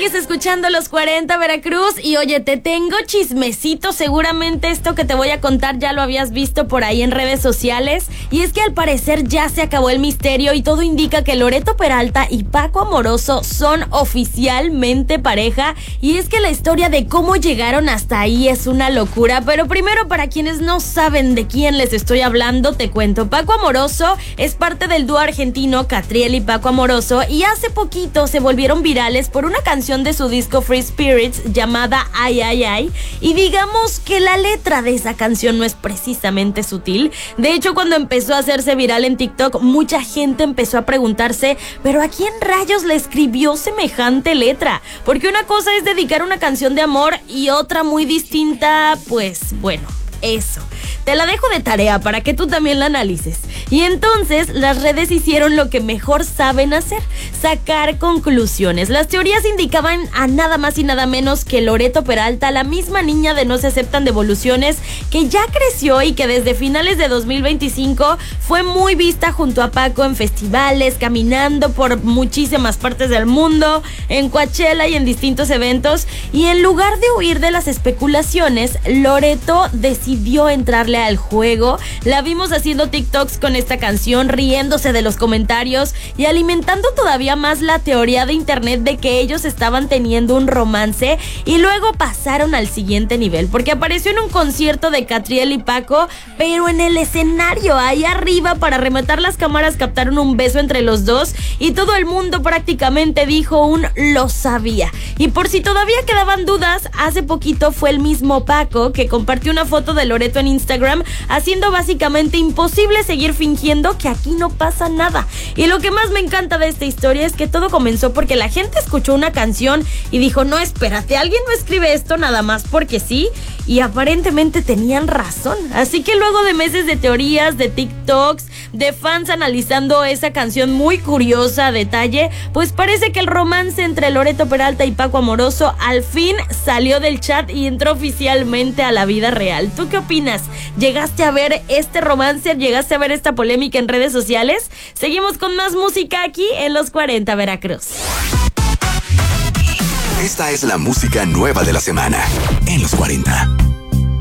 Sigues escuchando Los 40 Veracruz y oye, te tengo chismecito. Seguramente esto que te voy a contar ya lo habías visto por ahí en redes sociales. Y es que al parecer ya se acabó el misterio y todo indica que Loreto Peralta y Paco Amoroso son oficialmente pareja. Y es que la historia de cómo llegaron hasta ahí es una locura. Pero primero, para quienes no saben de quién les estoy hablando, te cuento. Paco Amoroso es parte del dúo argentino Catriel y Paco Amoroso y hace poquito se volvieron virales por una canción de su disco Free Spirits llamada Ay Ay Ay, y digamos que la letra de esa canción no es precisamente sutil. De hecho, cuando empezó a hacerse viral en TikTok, mucha gente empezó a preguntarse, ¿pero a quién rayos le escribió semejante letra? Porque una cosa es dedicar una canción de amor y otra muy distinta, pues bueno, eso. Te la dejo de tarea para que tú también la analices. Y entonces las redes hicieron lo que mejor saben hacer, sacar conclusiones. Las teorías indicaban a nada más y nada menos que Loreto Peralta, la misma niña de No Se Aceptan Devoluciones, que ya creció y que desde finales de 2025 fue muy vista junto a Paco en festivales, caminando por muchísimas partes del mundo, en Coachella y en distintos eventos. Y en lugar de huir de las especulaciones, Loreto decidió entrarle al juego. La vimos haciendo TikToks con esta canción, riéndose de los comentarios y alimentando todavía más la teoría de internet de que ellos estaban teniendo un romance, y luego pasaron al siguiente nivel porque apareció en un concierto de Catriel y Paco, pero en el escenario ahí arriba, para rematar las cámaras, captaron un beso entre los dos y todo el mundo prácticamente dijo un lo sabía. Y por si todavía quedaban dudas, hace poquito fue el mismo Paco que compartió una foto de Loreto en Instagram, haciendo básicamente imposible seguir fingiendo que aquí no pasa nada. Y lo que más me encanta de esta historia es que todo comenzó porque la gente escuchó una canción y dijo, no, espérate, alguien no escribe esto nada más porque sí, y aparentemente tenían razón. Así que luego de meses de teorías, de TikToks, de fans analizando esa canción muy curiosa a detalle, pues parece que el romance entre Loreto Peralta y Paco Amoroso al fin salió del chat y entró oficialmente a la vida real. ¿Tú qué opinas? ¿Llegaste a ver este romance? ¿Llegaste a ver esta polémica en redes sociales? Seguimos con más música aquí en Los 40 Veracruz. Esta es la música nueva de la semana en Los 40.